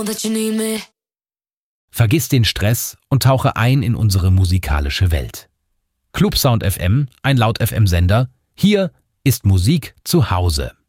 Vergiss den Stress und tauche ein in unsere musikalische Welt. Club Sound FM, ein Laut-FM-Sender. Hier ist Musik zu Hause.